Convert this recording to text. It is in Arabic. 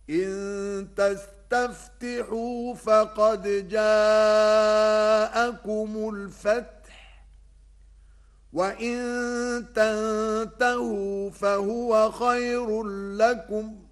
إن تستفتحوا فقد جاءكم الفتح، وإن تنتهوا فهو خير لكم،